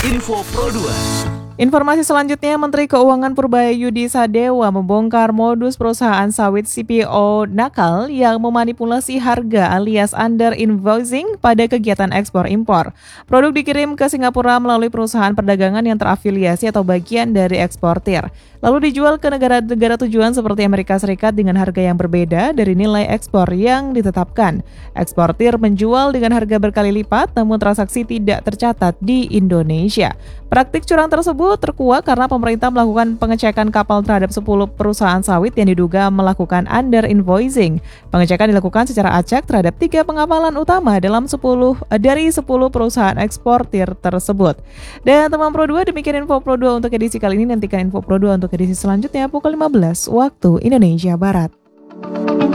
Info Pro 2. Informasi selanjutnya, Menteri Keuangan Purbaya Sadewa membongkar modus perusahaan sawit CPO nakal yang memanipulasi harga alias under invoicing pada kegiatan ekspor-impor. Produk dikirim ke Singapura melalui perusahaan perdagangan yang terafiliasi atau bagian dari eksportir, lalu dijual ke negara-negara tujuan seperti Amerika Serikat dengan harga yang berbeda dari nilai ekspor yang ditetapkan. Eksportir menjual dengan harga berkali lipat, namun transaksi tidak tercatat di Indonesia. Praktik curang tersebut terkuak karena pemerintah melakukan pengecekan kapal terhadap 10 perusahaan sawit yang diduga melakukan under invoicing. Pengecekan dilakukan secara acak terhadap 3 pengapalan utama dari 10 perusahaan eksportir tersebut. Dan teman Pro 2, demikian info Pro 2 untuk edisi kali ini. Nantikan info Pro 2 untuk edisi selanjutnya pukul 15 waktu Indonesia Barat.